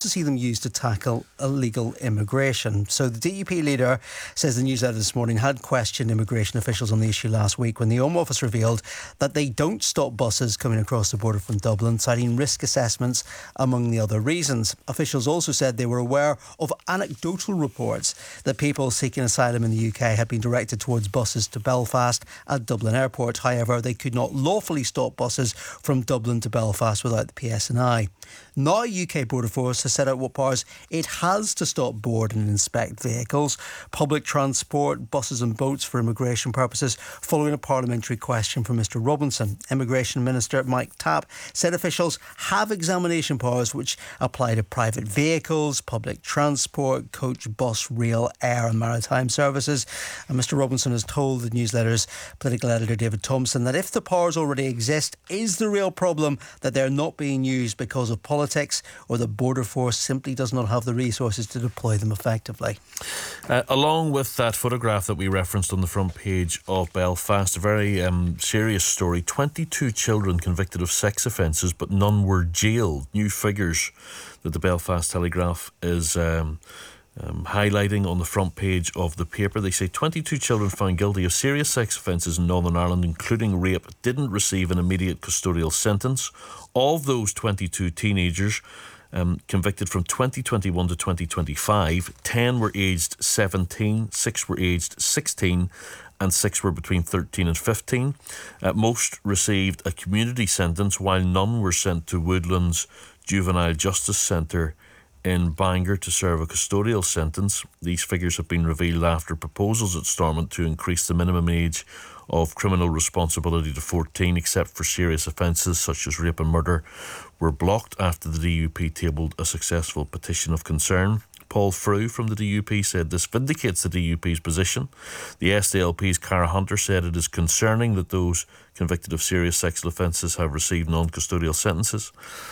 also see them used to tackle illegal immigration. So the DUP leader says the newsletter this morning had questioned immigration officials on the issue last week when the Home Office revealed that they don't stop buses coming across the border from Dublin, citing risk assessments among the other reasons. Officials also said they were aware of anecdotal reports that people seeking asylum in the UK had been directed towards buses to Belfast at Dublin Airport. However, they could not lawfully stop buses from Dublin to Belfast without the PSNI. Now UK Border Force has set out what powers it has to stop, board and inspect vehicles, public transport, buses and boats for immigration purposes, following a parliamentary question from Mr Robinson. Immigration Minister Mike Tapp said officials have examination powers which apply to private vehicles, public transport, coach, bus, rail, air and maritime services. And Mr Robinson has told the newsletter's political editor David Thompson that if the powers already exist, is the real problem that they're not being used because of politics, or the Border Force simply does not have the resources to deploy them effectively? Along with that photograph that we referenced on the front page of Belfast, a very serious story. 22 children convicted of sex offences, but none were jailed. New figures that the Belfast Telegraph is highlighting on the front page of the paper. They say 22 children found guilty of serious sex offences in Northern Ireland, including rape, didn't receive an immediate custodial sentence. Of those 22 teenagers convicted from 2021 to 2025, 10 were aged 17, 6 were aged 16 and 6 were between 13 and 15. Most received a community sentence, while none were sent to Woodlands Juvenile Justice Centre in Bangor to serve a custodial sentence. These figures have been revealed after proposals at Stormont to increase the minimum age of criminal responsibility to 14, except for serious offences such as rape and murder, were blocked after the DUP tabled a successful petition of concern. Paul Frew from the DUP said this vindicates the DUP's position. The SDLP's Cara Hunter said it is concerning that those convicted of serious sexual offences have received non-custodial sentences.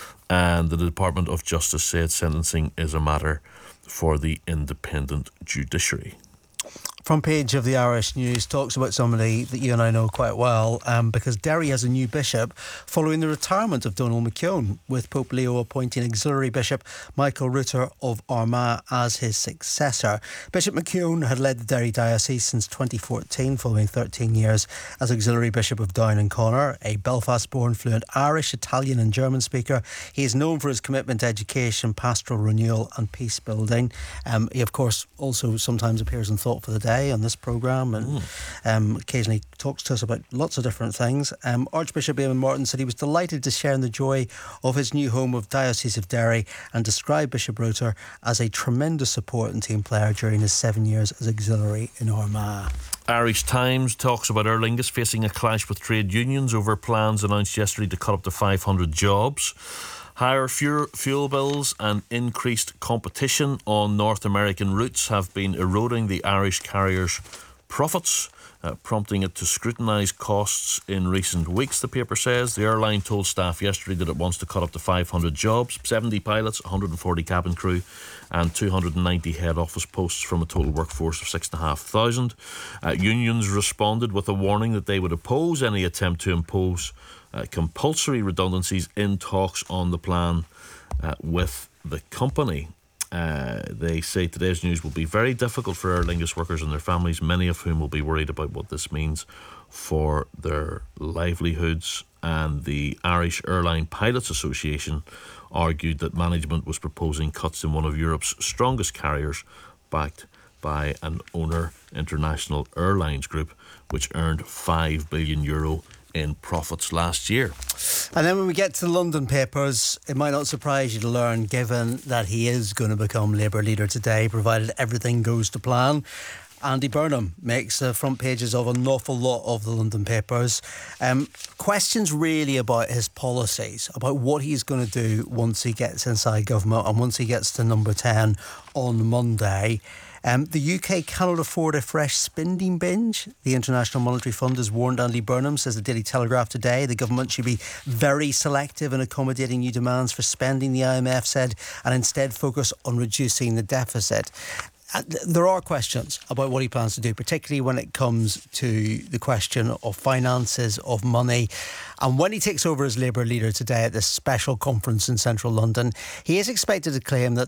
And the Department of Justice said sentencing is a matter for the independent judiciary. Front page of the Irish News talks about somebody that you and I know quite well, because Derry has a new bishop following the retirement of Donald McKeown, with Pope Leo appointing auxiliary bishop Michael Rutter of Armagh as his successor. Bishop McKeown had led the Derry diocese since 2014, following 13 years as auxiliary bishop of Down and Connor. A Belfast-born fluent Irish, Italian and German speaker, he is known for his commitment to education, pastoral renewal and peace building. He of course also sometimes appears in Thought for the Day on this programme, and occasionally talks to us about lots of different things. Archbishop Eamon Martin said he was delighted to share in the joy of his new home of Diocese of Derry, and described Bishop Rutter as a tremendous support and team player during his 7 years as auxiliary in Armagh. Irish Times talks about Aer Lingus facing a clash with trade unions over plans announced yesterday to cut up to 500 jobs. Higher fuel bills and increased competition on North American routes have been eroding the Irish carriers' profits, prompting it to scrutinise costs in recent weeks, the paper says. The airline told staff yesterday that it wants to cut up to 500 jobs, 70 pilots, 140 cabin crew and 290 head office posts from a total workforce of 6,500. Unions responded with a warning that they would oppose any attempt to impose compulsory redundancies in talks on the plan with the company. They say today's news will be very difficult for Aer Lingus workers and their families, many of whom will be worried about what this means for their livelihoods. And the Irish Airline Pilots Association argued that management was proposing cuts in one of Europe's strongest carriers, backed by an owner, International Airlines Group, which earned €5 billion in profits last year. And then when we get to the London papers, it might not surprise you to learn, given that he is going to become Labour leader today, provided everything goes to plan, Andy Burnham makes the front pages of an awful lot of the London papers. Questions really about his policies, about what he's going to do once he gets inside government and once he gets to number 10 on Monday. The UK cannot afford a fresh spending binge. The International Monetary Fund has warned Andy Burnham, says the Daily Telegraph today. The government should be very selective in accommodating new demands for spending, the IMF said, and instead focus on reducing the deficit. There are questions about what he plans to do, particularly when it comes to the question of finances, of money. And when he takes over as Labour leader today at this special conference in central London, he is expected to claim that